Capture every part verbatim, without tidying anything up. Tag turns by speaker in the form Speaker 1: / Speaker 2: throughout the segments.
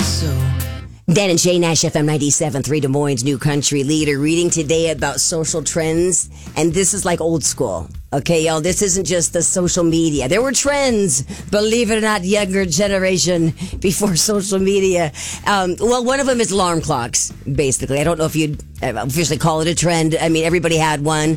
Speaker 1: so.
Speaker 2: Dan and Shay, Nash F M ninety-seven point three, Des Moines' new country leader, reading today about social trends. And this is like old school. Okay, y'all, this isn't just the social media. There were trends, believe it or not, younger generation before social media. Um, well, one of them is alarm clocks, basically. I don't know if you'd officially call it a trend. I mean, everybody had one.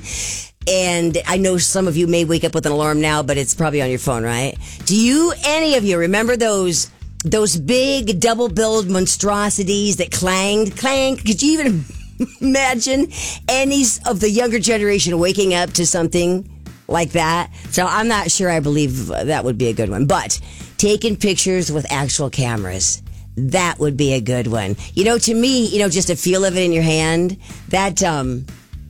Speaker 2: And I know some of you may wake up with an alarm now, but it's probably on your phone, right? Do you, any of you, remember those those big double-billed monstrosities that clanged? Clang. Could you even imagine any of the younger generation waking up to something like that? So I'm not sure I believe that would be a good one. But taking pictures with actual cameras, that would be a good one. You know, to me, you know, just a feel of it in your hand, that, um...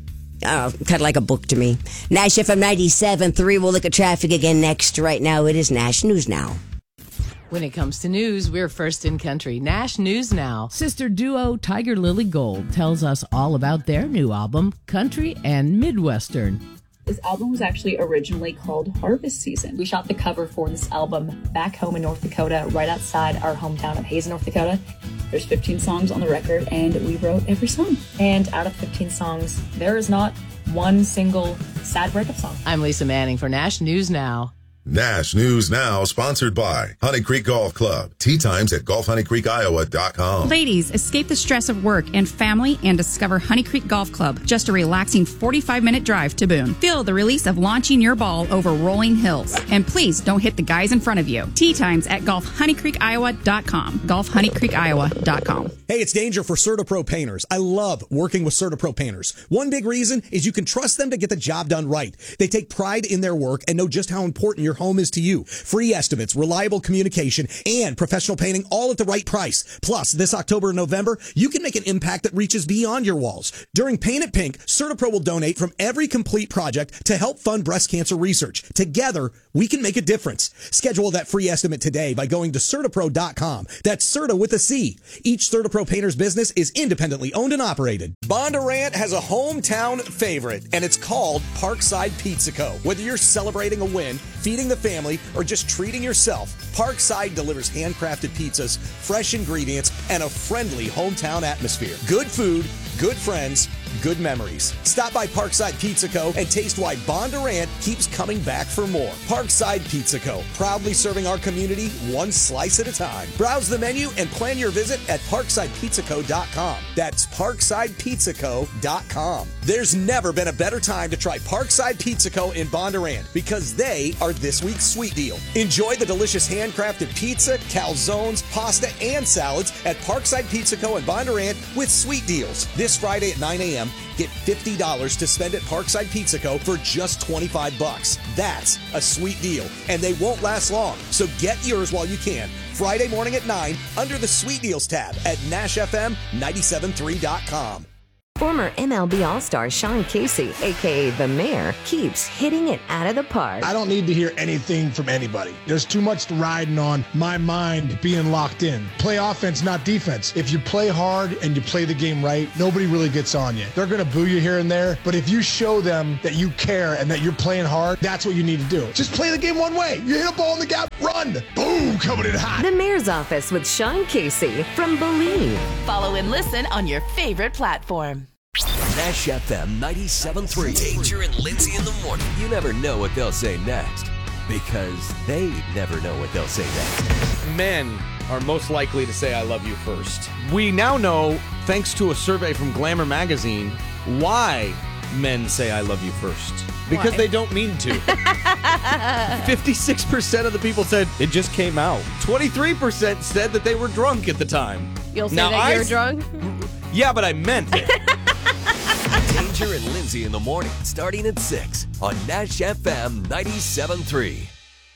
Speaker 2: Oh, kind of like a book to me. Nash F M ninety-seven point three. We'll look at traffic again next. Right now, it is Nash News Now.
Speaker 3: When it comes to news, we're first in country. Nash News Now.
Speaker 4: Sister duo Tiger Lily Gold tells us all about their new album, Country and Midwestern.
Speaker 5: This album was actually originally called Harvest Season. We shot the cover for this album back home in North Dakota, right outside our hometown of Hazen, North Dakota. There's fifteen songs on the record, and we wrote every song. And out of fifteen songs, there is not one single sad breakup song.
Speaker 3: I'm Lisa Manning for Nash News Now.
Speaker 6: Nash News Now, sponsored by Honey Creek Golf Club. Tee times at golf honey creek iowa dot com.
Speaker 7: Ladies, escape the stress of work and family and discover Honey Creek Golf Club. Just a relaxing forty-five minute drive to Boone. Feel the release of launching your ball over rolling hills. And please don't hit the guys in front of you. Tee times at golf honey creek iowa dot com. golf honey creek iowa dot com.
Speaker 8: Hey, it's Danger for CertaPro Painters. I love working with CertaPro Painters. One big reason is you can trust them to get the job done right. They take pride in their work and know just how important your home is to you. Free estimates, reliable communication, and professional painting all at the right price. Plus, this October and November, you can make an impact that reaches beyond your walls. During Paint It Pink, CertaPro will donate from every complete project to help fund breast cancer research. Together, we can make a difference. Schedule that free estimate today by going to CertaPro dot com. That's Certa with a C. Each CertaPro painter's business is independently owned and operated. Bondurant has a hometown favorite, and it's called Parkside Pizza Co. Whether you're celebrating a win, feeding the family, or just treating yourself, Parkside delivers handcrafted pizzas, fresh ingredients, and a friendly hometown atmosphere. Good food, good friends, good memories. Stop by Parkside Pizza Co. and taste why Bondurant keeps coming back for more. Parkside Pizza Co. Proudly serving our community one slice at a time. Browse the menu and plan your visit at parkside pizza co dot com. That's parkside pizza co dot com. There's never been a better time to try Parkside Pizza Co. in Bondurant because they are this week's sweet deal. Enjoy the delicious handcrafted pizza, calzones, pasta, and salads at Parkside Pizza Co. in Bondurant with sweet deals. This Friday at nine a.m., get fifty dollars to spend at Parkside Pizza Co. for just twenty-five bucks. That's a sweet deal, and they won't last long. So get yours while you can. Friday morning at nine under the Sweet Deals tab at nash f m nine seven three dot com.
Speaker 9: Former M L B All-Star Sean Casey, a k a. The Mayor, keeps hitting it out of the park.
Speaker 10: I don't need to hear anything from anybody. There's too much riding on my mind being locked in. Play offense, not defense. If you play hard and you play the game right, nobody really gets on you. They're going to boo you here and there, but if you show them that you care and that you're playing hard, that's what you need to do. Just play the game one way. You hit a ball in the gap, run. Boom, coming in hot.
Speaker 9: The Mayor's Office with Sean Casey from Believe.
Speaker 3: Follow and listen on your favorite platform.
Speaker 11: Nash F M ninety-seven point three. Danger and Lindsay in the morning. You never know what they'll say next because they never know what they'll say next.
Speaker 12: Men are most likely to say I love you first. We now know, thanks to a survey from Glamour magazine, why men say I love you first. Because why? They don't mean to. fifty-six percent of the people said it just came out. twenty-three percent said that they were drunk at the time.
Speaker 3: You'll say
Speaker 12: now,
Speaker 3: that
Speaker 12: I,
Speaker 3: you're drunk?
Speaker 12: Yeah, but I meant it.
Speaker 11: Danger and Lindsay in the morning, starting at six on Nash F M ninety-seven point three.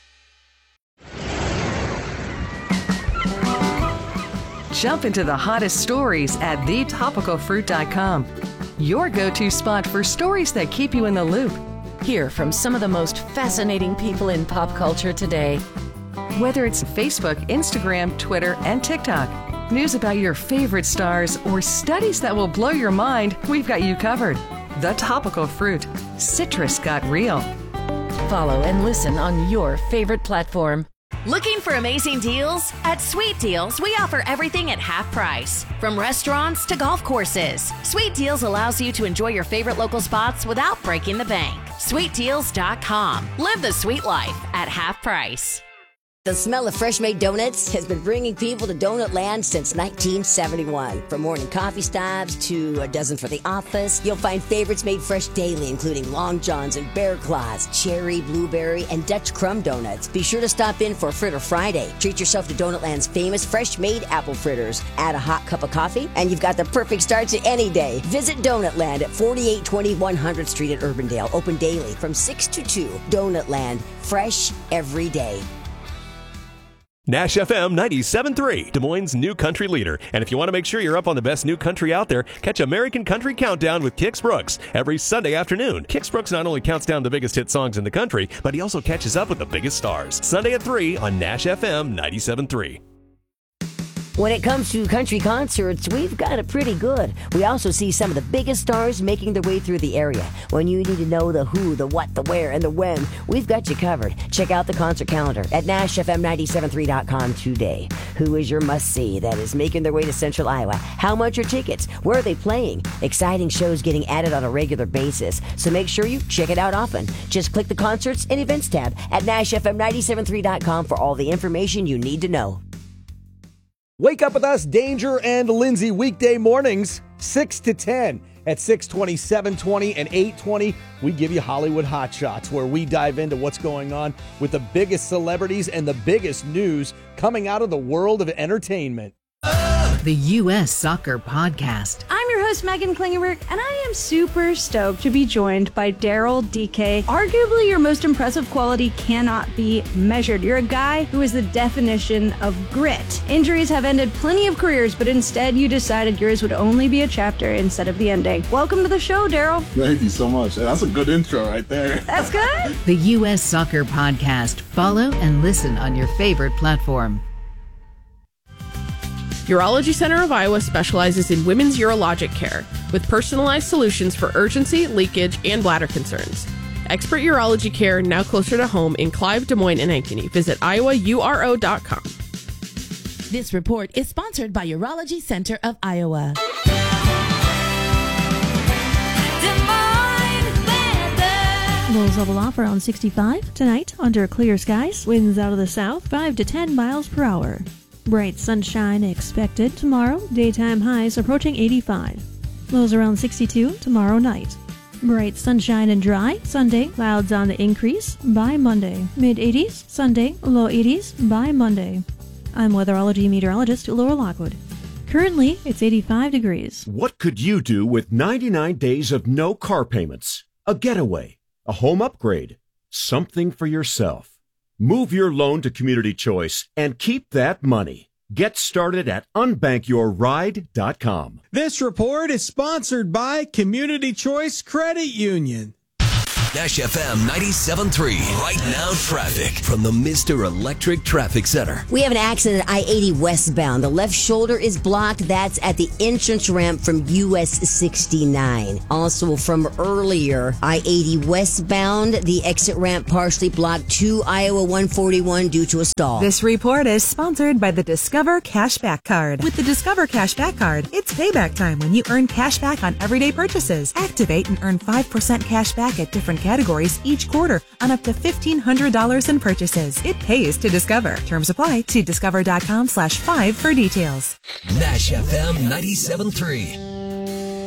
Speaker 13: Jump into the hottest stories at the topical fruit dot com. Your go-to spot for stories that keep you in the loop.
Speaker 14: Hear from some of the most fascinating people in pop culture today.
Speaker 13: Whether it's Facebook, Instagram, Twitter, and TikTok. News about your favorite stars or studies that will blow your mind, we've got you covered. The Topical Fruit. Citrus got real.
Speaker 14: Follow and listen on your favorite platform. Looking for amazing deals? At Sweet Deals, we offer everything at half price. From restaurants to golf courses, Sweet Deals allows you to enjoy your favorite local spots without breaking the bank. sweet deals dot com. Live the sweet life at half price.
Speaker 2: The smell of fresh-made donuts has been bringing people to Donut Land since nineteen seventy-one. From morning coffee stops to a dozen for the office, you'll find favorites made fresh daily, including Long Johns and Bear Claws, cherry, blueberry, and Dutch crumb donuts. Be sure to stop in for Fritter Friday. Treat yourself to Donut Land's famous fresh-made apple fritters. Add a hot cup of coffee, and you've got the perfect start to any day. Visit Donut Land at forty-eight twenty one hundredth Street at Urbandale. Open daily from six to two. Donut Land. Fresh every day.
Speaker 1: Nash F M ninety-seven point three, Des Moines' new country leader. And if you want to make sure you're up on the best new country out there, catch American Country Countdown with Kix Brooks every Sunday afternoon. Kix Brooks not only counts down the biggest hit songs in the country, but he also catches up with the biggest stars. Sunday at three on Nash F M ninety-seven point three.
Speaker 2: When it comes to country concerts, we've got it pretty good. We also see some of the biggest stars making their way through the area. When you need to know the who, the what, the where, and the when, we've got you covered. Check out the concert calendar at Nash F M nine seven three dot com today. Who is your must-see that is making their way to Central Iowa? How much are tickets? Where are they playing? Exciting shows getting added on a regular basis, so make sure you check it out often. Just click the Concerts and Events tab at Nash F M nine seven three dot com for all the information you need to know.
Speaker 12: Wake up with us, Danger and Lindsay, weekday mornings, six to ten. At six twenty, seven twenty, and eight twenty, we give you Hollywood Hot Shots, where we dive into what's going on with the biggest celebrities and the biggest news coming out of the world of entertainment.
Speaker 4: The U S Soccer Podcast.
Speaker 15: I'm your host, Megan Klingenberg, and I am super stoked to be joined by Daryl D K. Arguably, your most impressive quality cannot be measured. You're a guy who is the definition of grit. Injuries have ended plenty of careers, but instead you decided yours would only be a chapter instead of the ending. Welcome to the show, Daryl.
Speaker 16: Thank you so much. That's a good intro right there.
Speaker 15: That's good.
Speaker 4: The U S Soccer Podcast. Follow and listen on your favorite platform.
Speaker 17: Urology Center of Iowa specializes in women's urologic care with personalized solutions for urgency, leakage, and bladder concerns. Expert urology care now closer to home in Clive, Des Moines, and Ankeny. Visit iowa u r o dot com.
Speaker 18: This report is sponsored by Urology Center of Iowa.
Speaker 19: Lows level off around sixty-five. Tonight, under clear skies, winds out of the south, five to ten miles per hour. Bright sunshine expected tomorrow. Daytime highs approaching eighty-five. Lows around sixty-two tomorrow night. Bright sunshine and dry. Sunday, clouds on the increase by Monday. Mid eighties. Sunday, low eighties by Monday. I'm weatherology meteorologist Laura Lockwood. Currently, it's eighty-five degrees.
Speaker 20: What could you do with ninety-nine days of no car payments? A getaway, a home upgrade, something for yourself. Move your loan to Community Choice and keep that money. Get started at unbank your ride dot com.
Speaker 21: This report is sponsored by Community Choice Credit Union.
Speaker 11: Nash F M ninety-seven point three. Right now, traffic from the Mister Electric Traffic Center.
Speaker 2: We have an accident at I eighty westbound. The left shoulder is blocked. That's at the entrance ramp from U S sixty-nine. Also from earlier, I eighty westbound, the exit ramp partially blocked to Iowa one forty-one due to a stall.
Speaker 22: This report is sponsored by the Discover Cashback Card. With the Discover Cashback Card, it's payback time when you earn cash back on everyday purchases. Activate and earn five percent cash back at different categories each quarter on up to fifteen hundred dollars in purchases. It pays to Discover. Terms apply. See discover dot com slash five for details.
Speaker 11: Nash F M ninety-seven point three.